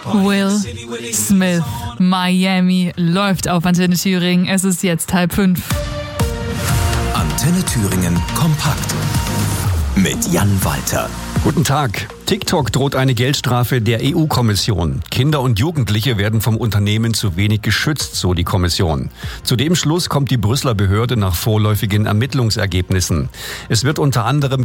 Will Smith, Miami, läuft auf Antenne Thüringen. Es ist jetzt 4:30. Antenne Thüringen kompakt mit Jan Walter. Guten Tag. TikTok droht eine Geldstrafe der EU-Kommission. Kinder und Jugendliche werden vom Unternehmen zu wenig geschützt, so die Kommission. Zu dem Schluss kommt die Brüsseler Behörde nach vorläufigen Ermittlungsergebnissen. Es wird unter anderem